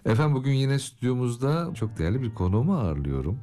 Efendim bugün yine stüdyomuzda çok değerli bir konuğumu ağırlıyorum.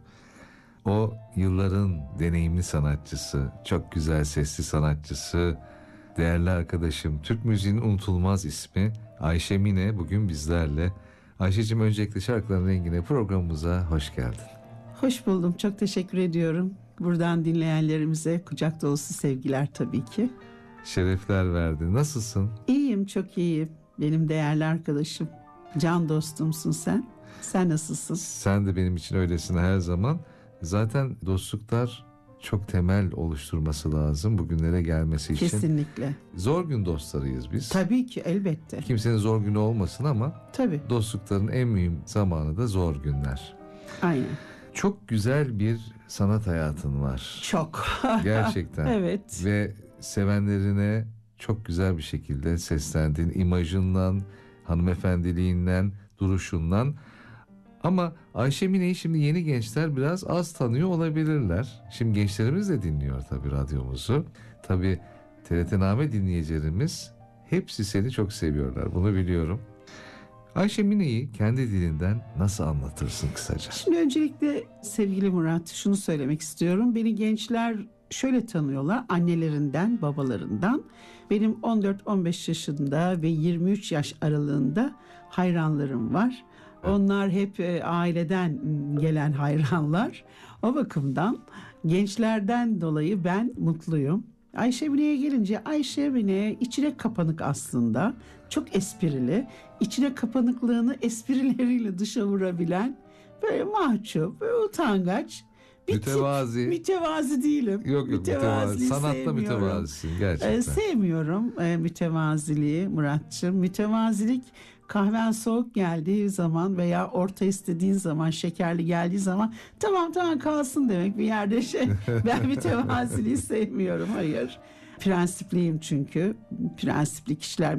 O yılların deneyimli sanatçısı, çok güzel sesli sanatçısı, değerli arkadaşım, Türk müziğinin unutulmaz ismi Ayşe Mine bugün bizlerle. Ayşe'cim öncelikle Şarkıların Rengine programımıza hoş geldin. Hoş buldum, çok teşekkür ediyorum. Buradan dinleyenlerimize kucak dolusu sevgiler tabii ki. Şerefler verdin. Nasılsın? İyiyim, çok iyiyim. Benim değerli arkadaşım, can dostumsun sen. Sen nasılsın? Sen de benim için öylesin her zaman. Zaten dostluklar çok temel oluşturması lazım bugünlere gelmesi için. Kesinlikle. Zor gün dostlarıyız biz. Tabii ki, elbette. Kimsenin zor günü olmasın ama Tabii. dostlukların en mühim zamanı da zor günler. Aynen. Çok güzel bir sanat hayatın var. Çok. Gerçekten. Evet. Ve sevenlerine çok güzel bir şekilde seslendin. İmajından, hanımefendiliğinden, duruşundan. Ama Ayşe Mine'yi şimdi yeni gençler biraz az tanıyor olabilirler. Şimdi gençlerimiz de dinliyor tabii radyomuzu. Tabii TRT-Name dinleyicilerimiz hepsi seni çok seviyorlar. Bunu biliyorum. Ayşe Mine'yi kendi dilinden nasıl anlatırsın kısaca? Şimdi öncelikle sevgili Murat şunu söylemek istiyorum. Beni gençler şöyle tanıyorlar, annelerinden, babalarından. Benim 14-15 yaşında ve 23 yaş aralığında hayranlarım var. Onlar hep aileden gelen hayranlar. O bakımdan gençlerden dolayı ben mutluyum. Ayşe Mine'ye gelince Ayşe Mine içine kapanık aslında. Çok esprili. İçine kapanıklığını esprileriyle dışa vurabilen, böyle mahcup, böyle utangaç. Mütevazi. Mütevazi değilim. Yok mütevazi. Sanatta mütevazisin gerçekten. Sevmiyorum mütevaziliği Muratçığım. Mütevazilik kahven soğuk geldiği zaman veya orta istediğin zaman, şekerli geldiği zaman tamam kalsın demek bir yerde Ben mütevaziliği sevmiyorum, hayır. Prensipliyim çünkü. Prensipli kişiler